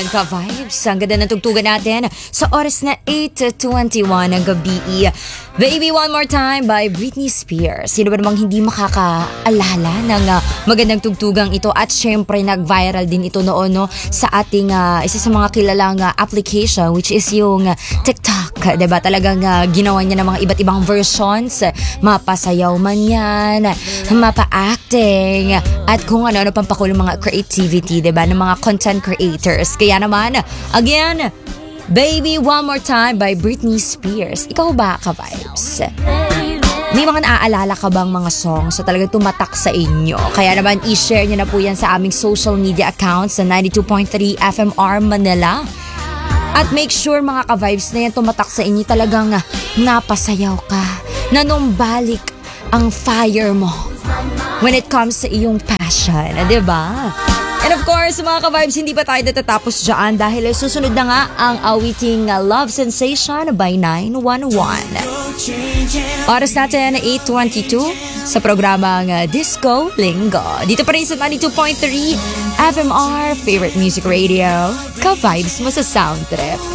Ka-vibes, ang ganda ng tugtugan natin sa oras na 8:21 ng gabi. Baby One More Time by Britney Spears. Sino ba namang hindi makakaalala ng magandang tugtugang ito? At syempre nag-viral din ito noon sa ating isa sa mga kilalang application, which is yung TikTok. Diba? Talagang ginawa niya ng mga iba't ibang versions. Mapasayaw man yan, mapa-acting, at kung ano-ano pang pakulong mga creativity, diba? Ng mga content creators. Kaya naman, again, Baby One More Time by Britney Spears. Ikaw ba, ka-vibes? May mga naaalala ka bang mga songs na talagang tumatak sa inyo? Kaya naman, i-share nyo na po yan sa aming social media accounts sa 92.3 FMR Manila. At make sure mga ka-vibes na yan tumatak sa inyo, talagang napasayaw ka, nanumbalik ang fire mo when it comes sa iyong passion, diba? And of course, mga ka-vibes, hindi pa tayo natatapos dyan dahil susunod na nga ang awiting Love Sensation by 911. Oras natin 8:22 sa programang Disco Linggo. Dito pa rin sa 92.3 FMR Favorite Music Radio. Ka-vibes mo sa Sound Trip.